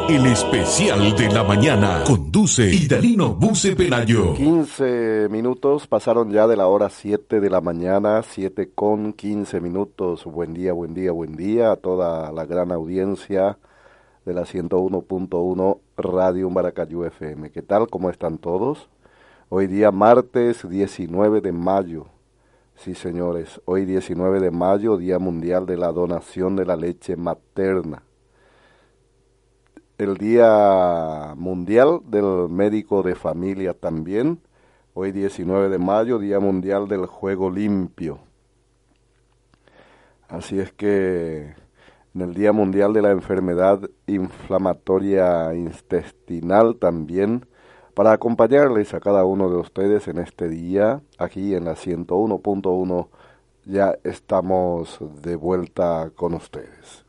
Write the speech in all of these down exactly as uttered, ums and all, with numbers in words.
El especial de la mañana. Conduce Idalino Buce Pelayo. quince minutos pasaron ya de la hora siete de la mañana, siete con quince minutos. Buen día, buen día, buen día a toda la gran audiencia de la ciento uno punto uno Radio Maracayú F M. ¿Qué tal? ¿Cómo están todos? Hoy día martes diecinueve de mayo. Sí, señores, hoy diecinueve de mayo, Día Mundial de la Donación de la Leche Materna. El Día Mundial del Médico de Familia también. Hoy diecinueve de mayo, Día Mundial del Juego Limpio. Así es que en el Día Mundial de la Enfermedad Inflamatoria Intestinal también, para acompañarles a cada uno de ustedes en este día, aquí en la ciento uno punto uno, ya estamos de vuelta con ustedes.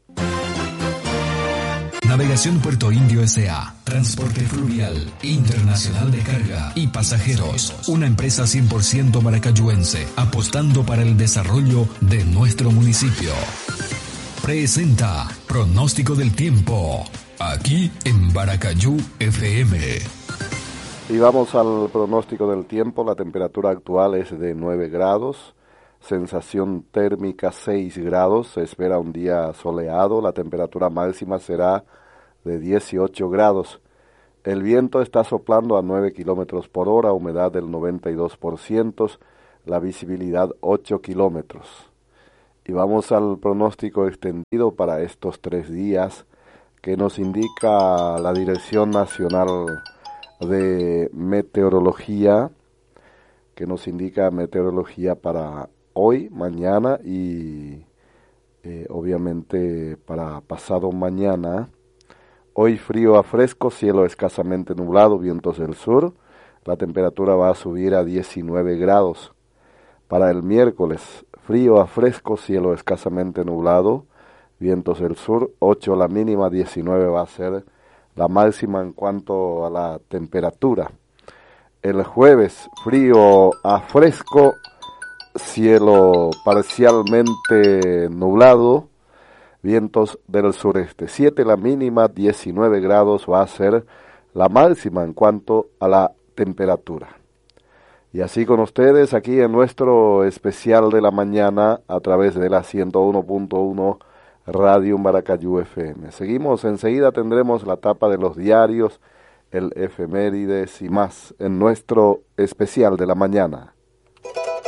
Navegación Puerto Indio S A Transporte Fluvial Internacional de Carga y Pasajeros. Una empresa cien por ciento maracayuense, apostando para el desarrollo de nuestro municipio. Presenta Pronóstico del Tiempo, aquí en Maracayú F M. Y vamos al pronóstico del tiempo. La temperatura actual es de nueve grados, sensación térmica seis grados, se espera un día soleado, la temperatura máxima será de dieciocho grados. El viento está soplando a nueve kilómetros por hora, humedad del noventa y dos por ciento, la visibilidad ocho kilómetros. Y vamos al pronóstico extendido para estos tres días que nos indica la Dirección Nacional de Meteorología, que nos indica meteorología para hoy, mañana y eh, obviamente para pasado mañana. Hoy frío a fresco, cielo escasamente nublado, vientos del sur, la temperatura va a subir a diecinueve grados. Para el miércoles, frío a fresco, cielo escasamente nublado, vientos del sur, ocho la mínima, diecinueve va a ser la máxima en cuanto a la temperatura. El jueves, frío a fresco, cielo parcialmente nublado, vientos del sureste. siete la mínima, diecinueve grados va a ser la máxima en cuanto a la temperatura. Y así con ustedes aquí en nuestro especial de la mañana a través de la ciento uno punto uno Radio Maracayú F M. Seguimos, enseguida tendremos la tapa de los diarios, el efemérides y más en nuestro especial de la mañana.